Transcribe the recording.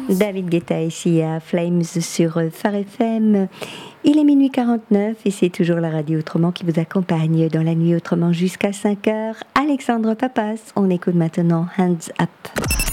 David Guetta ici à Flames sur Phare FM. Il est minuit 49 et c'est toujours la radio Autrement qui vous accompagne dans la nuit autrement jusqu'à 5h. Alexandre Papas, on écoute maintenant Hands Up.